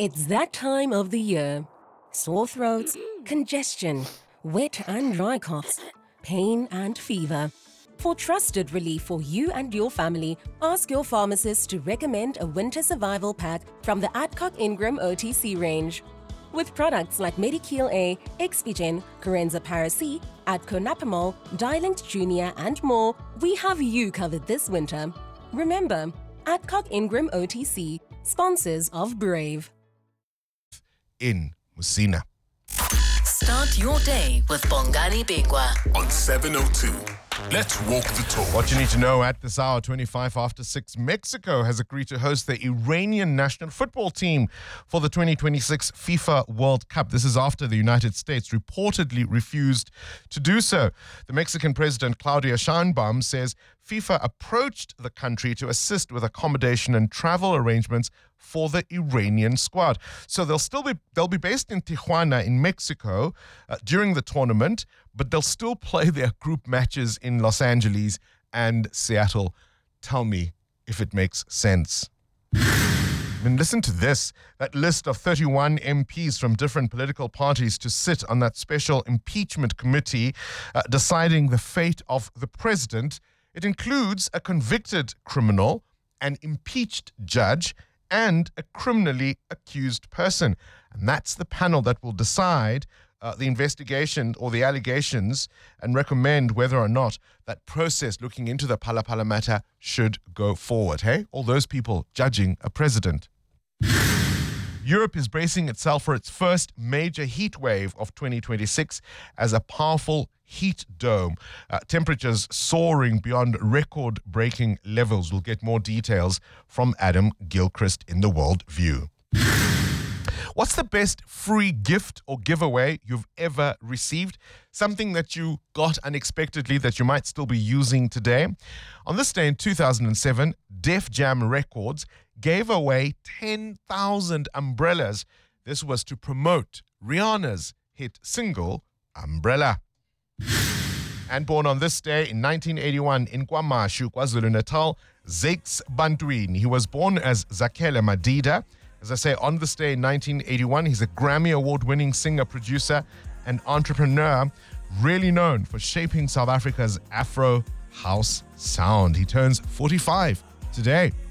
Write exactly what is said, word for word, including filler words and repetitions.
It's that time of the year. Sore throats, congestion, wet and dry coughs, pain and fever. For trusted relief for you and your family, ask your pharmacist to recommend a winter survival pack from the Adcock Ingram O T C range. With products like Medikeel A, Expigen, Corenza Para-C, Adco Napamol, Dilinct Junior and more, we have you covered this winter. Remember, Adcock Ingram O T C, sponsors of Brave. In Musina. Start your day with Bongani Bingwa on seven oh two. Let's walk the talk. What you need to know at this hour, twenty-five after six, Mexico has agreed to host the Iranian national football team for the twenty twenty-six FIFA World Cup. This is after the United States reportedly refused to do so. The Mexican president, Claudia Sheinbaum, says FIFA approached the country to assist with accommodation and travel arrangements for the Iranian squad. So they'll still be they'll be based in Tijuana in Mexico uh, during the tournament, but they'll still play their group matches in Los Angeles and Seattle. Tell me if it makes sense. I mean, listen to this. That list of thirty-one M Ps from different political parties to sit on that special impeachment committee uh, deciding the fate of the president. It includes a convicted criminal, an impeached judge, and a criminally accused person. And that's the panel that will decide uh, the investigation or the allegations and recommend whether or not that process looking into the Phala Phala matter should go forward. Hey, all those people judging a president. Europe is bracing itself for its first major heat wave of twenty twenty-six as a powerful heat dome. Uh, temperatures soaring beyond record-breaking levels. We'll get more details from Adam Gilchrist in The World View. What's the best free gift or giveaway you've ever received? Something that you got unexpectedly that you might still be using today? On this day in two thousand seven, Def Jam Records gave away ten thousand umbrellas. This was to promote Rihanna's hit single, Umbrella. And born on this day in nineteen eighty-one in KwaMashu, KwaZulu-Natal, Zakes Bantwini. He was born as Zakhele Madida. As I say, on this day in nineteen eighty-one, he's a Grammy Award-winning singer, producer, and entrepreneur, really known for shaping South Africa's Afro house sound. He turns forty-five today.